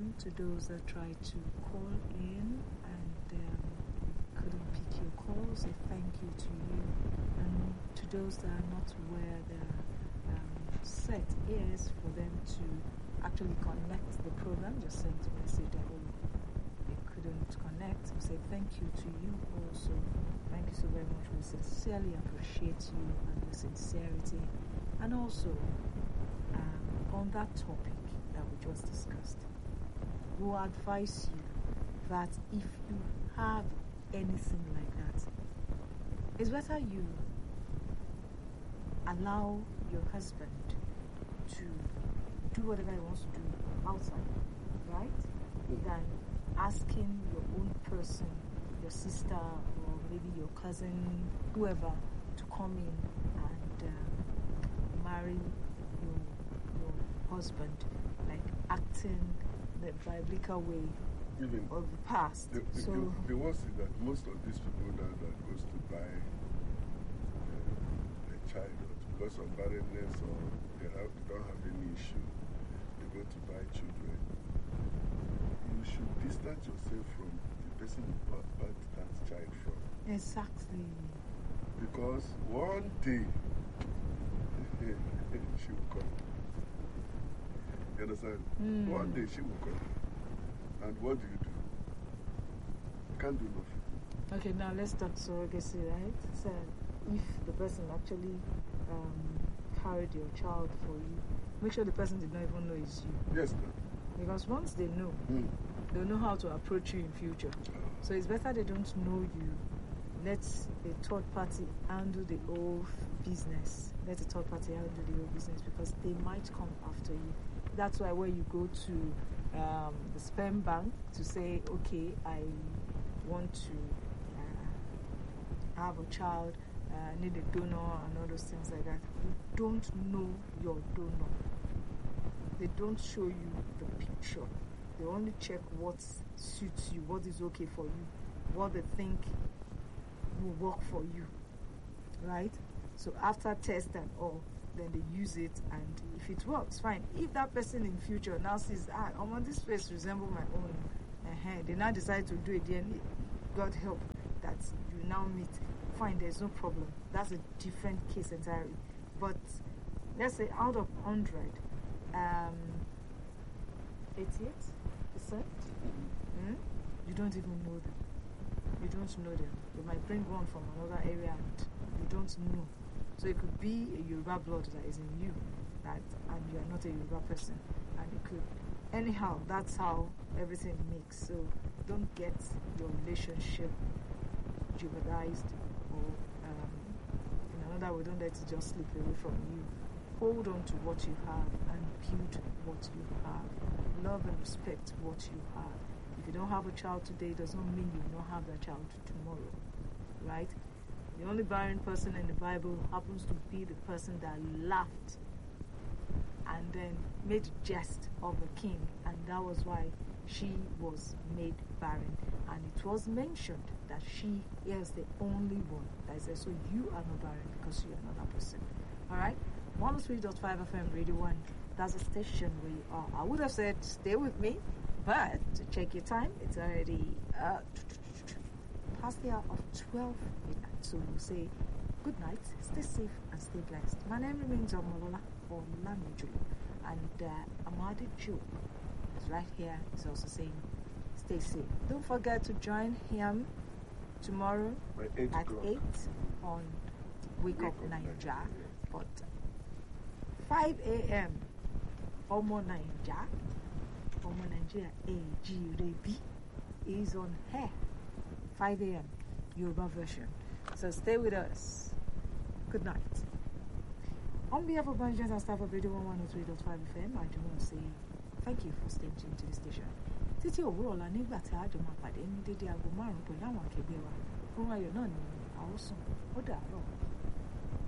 again to those that tried to call in and couldn't pick your call. Say thank you to you. And to those that are not aware, there are set ears for them to actually connect the program. Just send a message that they couldn't connect. We say thank you to you also. Thank you so very much. We sincerely appreciate you and your sincerity. And also, on that topic that we just discussed, we will advise you that if you have anything like that, it's better you allow your husband to do whatever he wants to do outside, right? Than asking your own person, your sister or maybe your cousin, whoever, to come in and marry your husband, like acting the biblical way of the past. The worst is that most of these people that goes to buy a child because of barrenness or they don't have any issue, they go to buy children. You should distance yourself from the person you bought that child from. Exactly. Because one day she will come. You understand? One day she will come. And what do? You can't do nothing. Okay, now let's talk surrogacy, right? So if the person actually carried your child for you, make sure the person did not even know it's you. Yes, ma'am. Because once they know, they'll know how to approach you in future. So it's better they don't know you. Let a third party handle the whole business. Let a third party handle the whole business because they might come after you. That's why when you go to the sperm bank to say, okay, I want to have a child, I need a donor and all those things like that. You don't know your donor. They don't show you the picture. They only check what suits you, what is okay for you, what they think will work for you, right? So after test and all, then they use it, and if it works, fine. If that person in future now sees, this face resemble my own, they now decide to do a DNA, God help, that you now meet, fine, there's no problem. That's a different case entirely. But let's say out of 100, 88%, you don't even know them. You don't know them. They might bring one from another area and you don't know. So it could be a Yoruba blood that is in you, and you are not a Yoruba person. And it could, anyhow, that's how everything makes. So don't get your relationship jeopardized, or in another way, don't let it just slip away from you. Hold on to what you have and build what you have. Love and respect what you have. If you don't have a child today, it does not mean you will not have that child tomorrow, right? The only barren person in the Bible happens to be the person that laughed and then made jest of the king, and that was why she was made barren. And it was mentioned that she is the only one that says, so you are not barren because you are not that person. Alright? 103.5 FM Radio 1. That's the station where you are. I would have said stay with me, but to check your time, it's already past the hour of 12 midnight. So we'll say good night, stay safe and stay blessed. My name remains Omolola Olamijulu, and Amadi Joe is right here. He's also saying stay safe. Don't forget to join him tomorrow at 8 on Wake Up Naija. But 5 a.m. Omo Naija, Omo Nigeria AG Rebi is on here. 5 a.m. Yoruba version. So stay with us. Good night. On behalf of management and staff of Radio 103.5 FM, I do want to say thank you for staying tuned to the station. Títí òwúrọ̀ la nígbà tí a jọ máa pàdé ní dédé aago 5 pẹ̀lú àwọn akẹgbẹ́ wa. Fún ayọ̀ náà ni a ó sùn. Ó dàárọ̀.